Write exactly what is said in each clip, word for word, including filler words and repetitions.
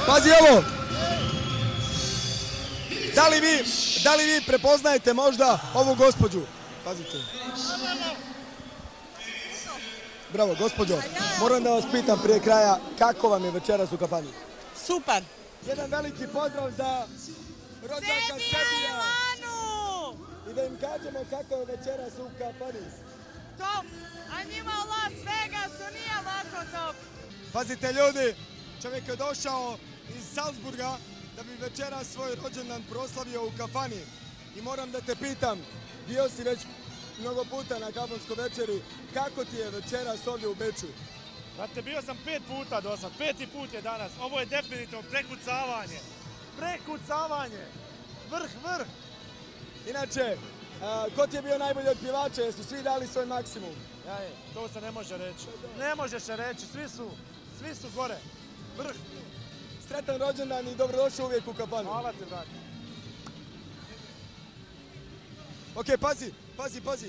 Pazi ovo! Da li vi, da li vi prepoznajete možda ovu gospođu? Pazite. Bravo, gospođo. Moram da vas pitam prije kraja, kako vam je večeras u kafani? Super. Jedan veliki pozdrav za rođaka Sebija. I da im kažemo kako je večeras u kafani. Top. A njima u Las Vegasu nije lako top. Pazite ljudi, čovjek je došao iz Salzburga da bi večeras svoj rođendan proslavio u kafani. I moram da te pitam, bio si već mnogo puta na kafanskoj večeri, kako ti je večeras ovdje u Beču? Znate, bio sam pet puta do sad, peti put je danas. Ovo je definitivno prekucavanje. Prekucavanje. Vrh, vrh. Inače, a, ko ti je bio najbolji od pjevača? Jesu svi dali svoj maksimum? Ja je, to se ne može reći. Ne može se reći, svi su, svi su gore. Vrh. Sretan rođendan i dobrodošao uvijek u kafanu. Hvala ti, brate. Ok, pazi, pazi, pazi.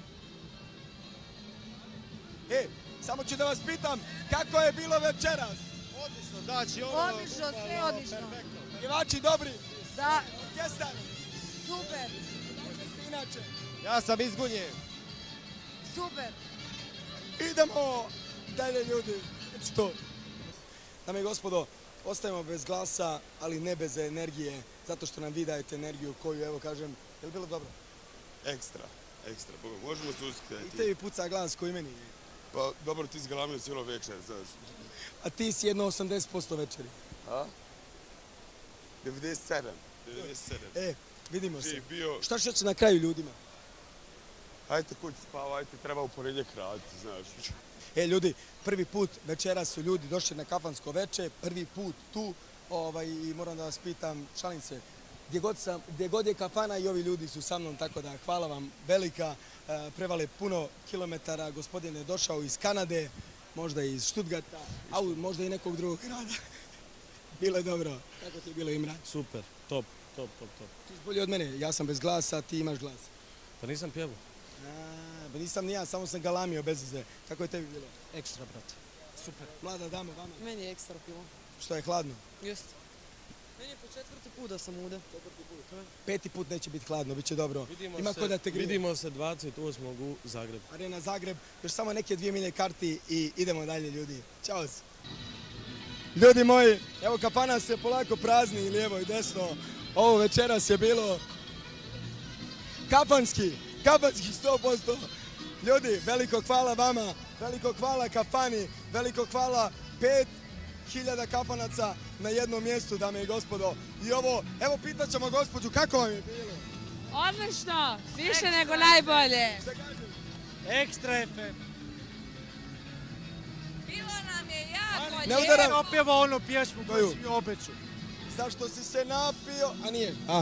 E, samo ću da vas pitam, kako je bilo večeras? Odlično, znači ono... Odlično, sve odlično. Pjevači dobri? Da. Orkestar? Super. Inače. Ja sam iz Gunje. Super. Idemo dalje ljudi. Reci to. Dame i gospodo, ostajemo bez glasa, ali ne bez energije, zato što nam vi dajete energiju koju, evo kažem, je li bilo dobro? Ekstra, ekstra. Možemo se uskati. I tebi puca glas koji meni. Pa dobro, ti si galamio cijelo večer, znaš. A ti si jedno osamdeset posto večeri. A? devedeset sedam. devedeset sedam. E, vidimo se. Ti bio... Šta će reći na kraju ljudima? Hajte kući spavajte, treba u ponedjeljak raditi, znaš. E, ljudi, prvi put večera su ljudi došli na kafansko veče, prvi put tu, ovaj, i moram da vas pitam, šalim se, gdje god, sam, gdje god je kafana i ovi ljudi su sa mnom, tako da hvala vam velika, e, prevale puno kilometara, gospodin je došao iz Kanade, možda iz Stuttgarta, a možda i nekog drugog grada. Bilo je dobro. Kako ti je bilo, Imran? Super, top, top, top, top. Ti si bolji od mene, ja sam bez glasa, ti imaš glas. Pa nisam pjevao. A, ba nisam ni ja, samo sam galamio bez veze. Kako je tebi bilo? Ekstra, brate. Super. Mlada dama, vama? Meni je ekstra bilo. Što je hladno? Jeste. Meni je po četvrti put da sam ovdje. Četvrti put. Peti put neće biti hladno, bit će dobro. Vidimo Ima se, ko da te grije. Vidimo se dvadeset osmog u Zagrebu. Arena Zagreb, još samo neke dvije milje karti i idemo dalje ljudi. Ćao se. Ljudi moji, evo kafana se polako prazni i lijevo i desno. Ovo večeras je bilo kafanski, kafanski sto posto. Ljudi, veliko hvala vama, veliko hvala kafani, veliko hvala pet hiljada kafanaca na jednom mjestu, dame i gospodo. I ovo, evo pitat ćemo gospođu, kako vam je bilo? Odlično, više nego najbolje. Šta kažem? Ekstra F M. Bilo nam je jako Ne lijepo. udaram. Opjeva onu pjesmu koju Koju? si mi obećao. Zašto si se napio? A nije.